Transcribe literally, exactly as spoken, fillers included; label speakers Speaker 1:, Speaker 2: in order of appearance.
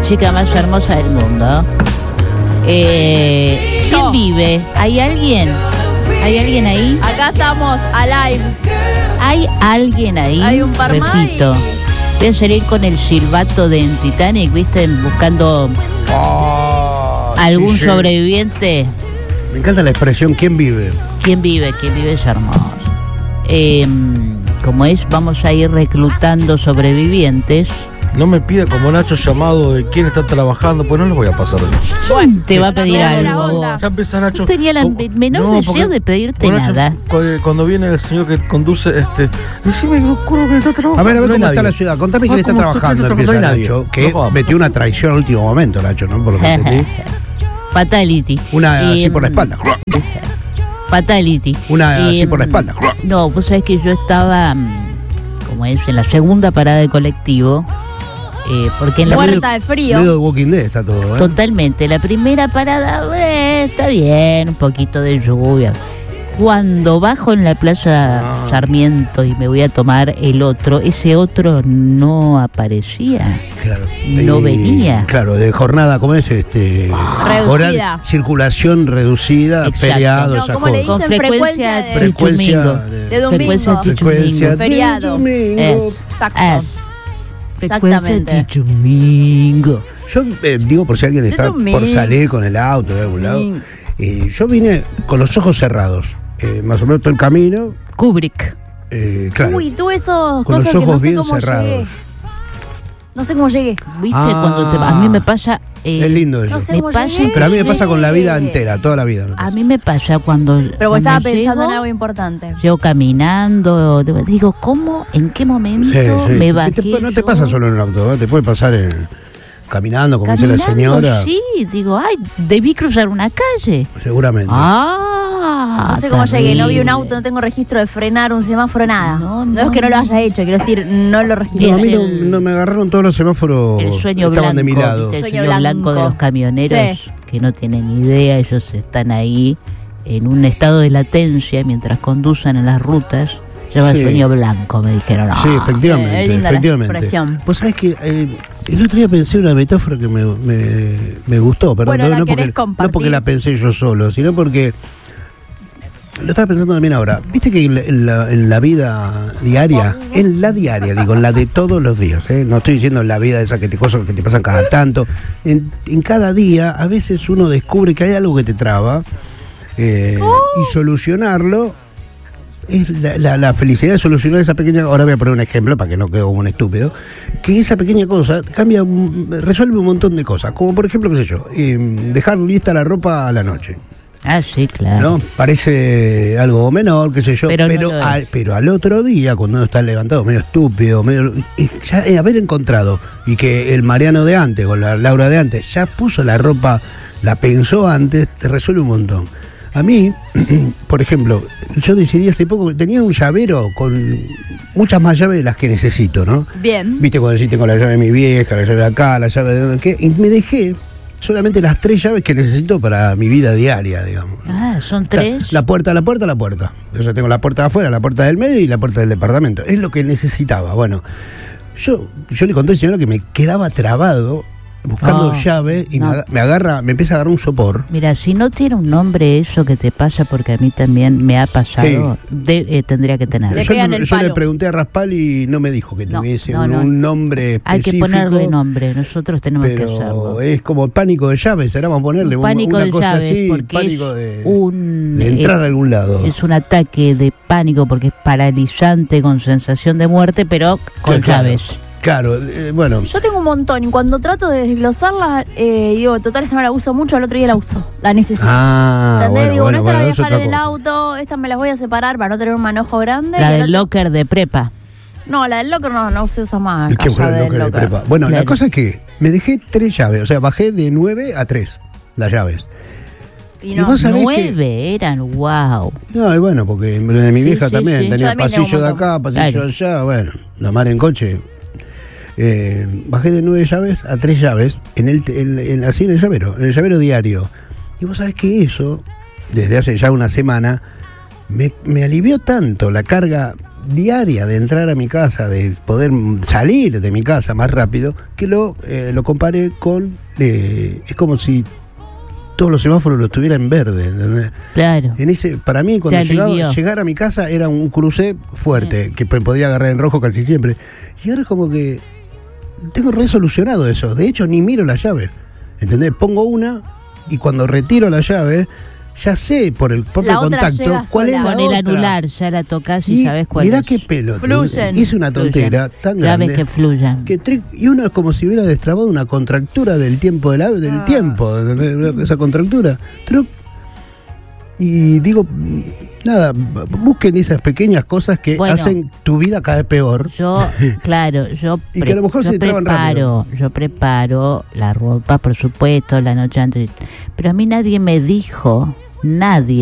Speaker 1: chica más hermosa del mundo. Eh, ¿Quién
Speaker 2: Yo.
Speaker 1: vive? ¿Hay alguien? ¿Hay alguien ahí?
Speaker 2: Acá estamos, alive.
Speaker 1: ¿Hay alguien ahí?
Speaker 2: Hay un par más
Speaker 1: Repito. Voy a salir con el silbato de en Titanic, ¿viste? Buscando
Speaker 3: Oh,
Speaker 1: algún
Speaker 3: sí, sí.
Speaker 1: sobreviviente.
Speaker 3: Me encanta la expresión ¿quién vive?
Speaker 1: ¿Quién vive? ¿Quién vive es hermoso? Eh, como es, vamos a ir reclutando sobrevivientes.
Speaker 4: No me pida como Nacho llamado de quién está trabajando, pues no le voy a pasar.
Speaker 1: ¿Quién te va a pedir
Speaker 2: Nacho de la
Speaker 1: algo?
Speaker 2: onda.
Speaker 4: Ya empieza Nacho.
Speaker 1: No tenía la
Speaker 4: ¿Cómo?
Speaker 1: menor
Speaker 4: No,
Speaker 1: deseo
Speaker 4: porque-
Speaker 1: de pedirte
Speaker 4: Bueno, Nacho,
Speaker 1: nada.
Speaker 4: cu- Cuando viene el señor que conduce, este, decime que juro que está trabajando.
Speaker 3: A ver, a ver
Speaker 4: No hay
Speaker 3: cómo está
Speaker 4: nadie.
Speaker 3: la ciudad. Contame
Speaker 4: Ah,
Speaker 3: quién está
Speaker 4: ¿cómo está?
Speaker 3: trabajando,
Speaker 4: No hay
Speaker 3: empieza
Speaker 4: nadie.
Speaker 3: Nacho, que
Speaker 4: Nos vamos.
Speaker 3: metió una traición al último momento, Nacho, ¿no? Por lo que entendí.
Speaker 1: Fatality.
Speaker 3: Una
Speaker 1: Eh,
Speaker 3: así por la espalda.
Speaker 1: Fatality.
Speaker 3: Una
Speaker 1: Eh,
Speaker 3: así por la espalda.
Speaker 1: No, vos sabés que yo estaba, mm, como es, en la segunda parada de colectivo. Eh, porque en la
Speaker 2: Muerta de frío.
Speaker 3: Medio de Walking Dead está todo, ¿eh?
Speaker 1: Totalmente. La primera parada, eh, está bien, un poquito de lluvia. Cuando bajo en la Plaza
Speaker 3: Ah.
Speaker 1: Sarmiento y me voy a tomar el otro, ese otro no aparecía.
Speaker 3: Claro.
Speaker 1: No
Speaker 3: Y,
Speaker 1: venía.
Speaker 3: Claro, de jornada, ¿cómo es? Este,
Speaker 2: Reducida.
Speaker 3: horario, circulación reducida,
Speaker 1: Exacto.
Speaker 3: feriado,
Speaker 2: No,
Speaker 3: esas
Speaker 2: ¿cómo le
Speaker 3: cosas.
Speaker 2: dicen?
Speaker 1: Con
Speaker 2: frecuencia
Speaker 1: frecuencia
Speaker 2: de-
Speaker 3: Frecuencia
Speaker 1: chichumingo.
Speaker 3: de-
Speaker 2: De domingo.
Speaker 1: Frecuencia
Speaker 3: Frecuencia
Speaker 1: chichumingo.
Speaker 3: de
Speaker 2: Feriado.
Speaker 3: domingo.
Speaker 1: Es.
Speaker 2: Exacto.
Speaker 1: Es. Frecuencia
Speaker 2: Exactamente.
Speaker 1: chichumingo.
Speaker 3: Yo eh, digo por si alguien está
Speaker 2: domingo.
Speaker 3: por salir con el auto de algún lado.
Speaker 2: Sí.
Speaker 3: Eh, yo vine con los ojos cerrados, eh, más o menos todo el camino.
Speaker 1: Kubrick.
Speaker 3: eh, claro,
Speaker 2: Uy, tuve esos
Speaker 3: con los
Speaker 2: cosas que no
Speaker 3: ojos
Speaker 2: sé
Speaker 3: bien
Speaker 2: cómo
Speaker 3: cerrados.
Speaker 2: llegué. No sé cómo llegué.
Speaker 1: ¿Viste?
Speaker 3: Ah.
Speaker 1: Cuando te, a mí me pasa. eh,
Speaker 3: es lindo eso.
Speaker 2: No sé
Speaker 1: Me
Speaker 2: cómo
Speaker 1: pasa,
Speaker 2: llegué.
Speaker 3: Pero a mí me pasa con la vida
Speaker 2: Llegué.
Speaker 3: entera, toda la vida. me pasa.
Speaker 1: A mí me pasa cuando.
Speaker 2: Pero vos
Speaker 1: cuando
Speaker 2: estabas pensando
Speaker 1: llego,
Speaker 2: en algo importante.
Speaker 1: Llego caminando, digo, ¿cómo? ¿En qué momento
Speaker 3: Sí, sí.
Speaker 1: me
Speaker 3: Te-
Speaker 1: bajé?
Speaker 3: te- no te
Speaker 1: yo?
Speaker 3: pasa solo en el auto, ¿eh? Te puede pasar en- caminando, como dice la
Speaker 1: Caminando,
Speaker 3: señora.
Speaker 1: Sí, digo, ay, debí cruzar una calle.
Speaker 3: Seguramente.
Speaker 1: Ah,
Speaker 2: No sé cómo llegué, no vi un
Speaker 1: terrible.
Speaker 2: auto, no tengo registro de frenar, un semáforo, nada.
Speaker 1: No,
Speaker 2: No,
Speaker 1: no,
Speaker 2: es que no lo
Speaker 1: no.
Speaker 2: haya hecho, quiero decir, no lo
Speaker 3: No,
Speaker 2: registré.
Speaker 3: a mí no,
Speaker 1: el-
Speaker 3: no me agarraron todos los semáforos.
Speaker 1: El sueño
Speaker 3: estaban
Speaker 1: blanco,
Speaker 3: de mi lado.
Speaker 1: ¿viste? El
Speaker 2: Sueño
Speaker 1: sueño blanco.
Speaker 2: blanco.
Speaker 1: de los camioneros
Speaker 2: Sí.
Speaker 1: que no tienen idea, ellos están ahí en un estado de latencia mientras conducen en las rutas. Lleva
Speaker 3: Sí.
Speaker 1: sueño blanco, me dijeron.
Speaker 3: Sí,
Speaker 1: "Ah".
Speaker 3: efectivamente,
Speaker 2: Eh, es linda la
Speaker 3: efectivamente.
Speaker 2: expresión.
Speaker 3: Vos sabés que eh, el otro día pensé una metáfora que me, me, me gustó, perdón,
Speaker 2: Bueno,
Speaker 3: no,
Speaker 2: ¿la
Speaker 3: no porque,
Speaker 2: querés compartir?
Speaker 3: no porque la pensé yo solo, sino porque lo estaba pensando también ahora. Viste que en la, en la- en la vida diaria, en la diaria, digo, en la de todos los días, ¿eh? No estoy diciendo en la vida esa que te cosas que te pasan cada tanto, en, en cada día a veces uno descubre que hay algo que te traba eh, y solucionarlo. Es la, la- la felicidad de solucionar esa pequeña. Ahora voy a poner un ejemplo para que no quede como un estúpido. Que esa pequeña cosa cambia, un- resuelve un montón de cosas. Como por ejemplo, qué sé yo, eh, dejar lista la ropa a la noche.
Speaker 1: Ah, sí, claro.
Speaker 3: ¿No? Parece algo menor, qué sé yo.
Speaker 1: Pero
Speaker 3: Pero,
Speaker 1: no lo
Speaker 3: al,
Speaker 1: es.
Speaker 3: pero al otro día, cuando uno está levantado, medio estúpido, medio. y ya eh, haber encontrado y que el Mariano de antes o la Laura de antes ya puso la ropa, la pensó antes, te resuelve un montón. A mí, por ejemplo, yo decidí hace poco, tenía un llavero con muchas más llaves de las que necesito, ¿no?
Speaker 2: Bien.
Speaker 3: Viste cuando decís tengo la llave de mi vieja, la llave de acá, la llave de donde qué, y me dejé solamente las tres llaves que necesito para mi vida diaria, digamos.
Speaker 1: Ah, son tres.
Speaker 3: La puerta, la puerta, la puerta. Yo ya tengo la puerta de afuera, la puerta del medio y la puerta del departamento. Es lo que necesitaba. Bueno, yo, yo le conté al señor que me quedaba trabado buscando
Speaker 1: No,
Speaker 3: llave y
Speaker 1: no.
Speaker 3: me, aga- me agarra, me empieza a agarrar un sopor.
Speaker 1: Mira, si no tiene un nombre eso que te pasa, porque a mí también me ha pasado, de- eh, tendría que tener.
Speaker 2: Le
Speaker 3: Yo,
Speaker 2: pegan el
Speaker 3: yo le
Speaker 2: palo.
Speaker 3: pregunté a Raspal y no me dijo que
Speaker 1: No,
Speaker 3: tuviese
Speaker 1: no,
Speaker 3: un,
Speaker 1: no.
Speaker 3: un nombre
Speaker 1: Hay que
Speaker 3: específico.
Speaker 1: ponerle nombre, nosotros tenemos que
Speaker 3: Pero
Speaker 1: hacerlo.
Speaker 3: es como pánico de llaves, ahora vamos a ponerle
Speaker 1: Un
Speaker 3: un-
Speaker 1: pánico
Speaker 3: una
Speaker 1: de
Speaker 3: cosa
Speaker 1: llaves,
Speaker 3: así,
Speaker 1: porque
Speaker 3: pánico
Speaker 1: es
Speaker 3: de,
Speaker 1: un,
Speaker 3: de entrar
Speaker 1: eh,
Speaker 3: a algún lado.
Speaker 1: Es un ataque de pánico porque es paralizante con sensación de muerte, pero con
Speaker 3: Claro.
Speaker 1: llaves.
Speaker 3: Claro, eh, bueno,
Speaker 2: Yo tengo un montón y cuando trato de desglosarla, eh, digo, total, esa no la uso mucho, al otro día la uso. La necesito.
Speaker 3: ah,
Speaker 2: ¿Entendés?
Speaker 3: bueno,
Speaker 2: digo,
Speaker 3: bueno,
Speaker 2: no, esta
Speaker 3: bueno,
Speaker 2: la voy a
Speaker 3: eso es
Speaker 2: dejar en
Speaker 3: otra
Speaker 2: el
Speaker 3: cosa.
Speaker 2: auto, esta me las voy a separar para no tener un manojo grande.
Speaker 1: La
Speaker 2: y el
Speaker 1: del
Speaker 2: otro-
Speaker 1: locker de prepa.
Speaker 2: No, la del locker no, no se usa más.
Speaker 3: Es que
Speaker 2: acá,
Speaker 3: bueno,
Speaker 2: ya
Speaker 3: lo
Speaker 2: del
Speaker 3: que le
Speaker 2: locker.
Speaker 3: prepa. Bueno, la
Speaker 1: Claro.
Speaker 3: cosa es que me dejé tres llaves, o sea, bajé de nueve a tres las llaves.
Speaker 2: Y
Speaker 3: Y
Speaker 2: no,
Speaker 3: vos sabés
Speaker 1: Nueve eran, wow.
Speaker 3: No, y bueno, porque de mi
Speaker 1: Sí,
Speaker 3: vieja
Speaker 1: sí,
Speaker 3: también
Speaker 1: sí.
Speaker 3: tenía
Speaker 2: Yo también tengo
Speaker 3: pasillo
Speaker 2: un
Speaker 3: de
Speaker 2: montón.
Speaker 3: acá, pasillo
Speaker 1: Claro.
Speaker 3: allá, bueno, la mar en coche. Eh, bajé de nueve llaves a tres llaves, en el, en, en- así en el llavero, en el llavero diario. Y vos sabés que eso, desde hace ya una semana, me, me alivió tanto la carga diaria de entrar a mi casa, de poder salir de mi casa más rápido, que lo, eh, lo comparé con... Eh, es como si todos los semáforos lo estuviera en verde, ¿entendés?
Speaker 1: Claro.
Speaker 3: En ese, para mí, cuando llegaba, llegar a mi casa era un cruce fuerte, sí, que podía agarrar en rojo casi siempre. Y ahora es como que tengo resolucionado eso. De hecho, ni miro la llave, ¿entendés? Pongo una y cuando retiro la llave, ya sé por el propio contacto cuál es la
Speaker 1: otra. Con el anular ya la tocas y, y sabes cuál
Speaker 3: mirá
Speaker 1: es.
Speaker 3: Mirá qué pelo.
Speaker 2: Fluyen.
Speaker 3: Hice una tontera
Speaker 1: fluyen.
Speaker 3: tan grande.
Speaker 1: Llaves que fluyan.
Speaker 3: Que tri- y uno es como si hubiera destrabado una contractura del tiempo del, ave, del ah. tiempo. Esa contractura. Truc. Y digo, nada, busquen esas pequeñas cosas que bueno, hacen tu vida caer peor.
Speaker 1: Yo, claro, yo,
Speaker 3: y que a lo mejor
Speaker 1: yo
Speaker 3: se traban
Speaker 1: preparo,
Speaker 3: rápido.
Speaker 1: Yo preparo la ropa, por supuesto, la noche antes. Pero a mí nadie me dijo, nadie